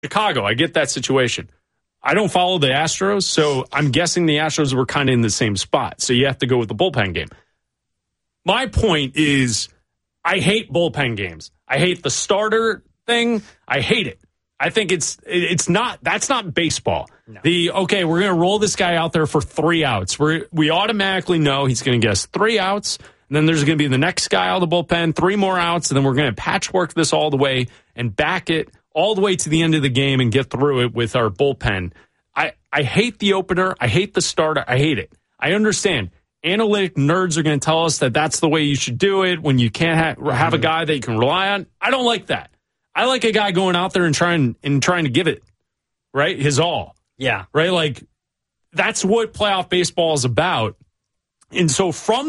Chicago, I get that situation. I don't follow the Astros, so I'm guessing the Astros were kind of in the same spot. So you have to go with the bullpen game. My point is, I hate bullpen games. I hate the starter thing. I hate it. I think that's not baseball. No. We're going to roll this guy out there for 3 outs. We automatically know he's going to get us 3 outs, and then there's going to be the next guy out of the bullpen, 3 more outs, and then we're going to patchwork this all the way and back it all the way to the end of the game and get through it with our bullpen. I hate the opener. I hate the starter. I hate it. I understand. Analytic nerds are going to tell us that that's the way you should do it when you can't have a guy that you can rely on. I don't like that. I like a guy going out there and trying to give it, right, his all. Yeah. Right? Like, that's what playoff baseball is about. And so from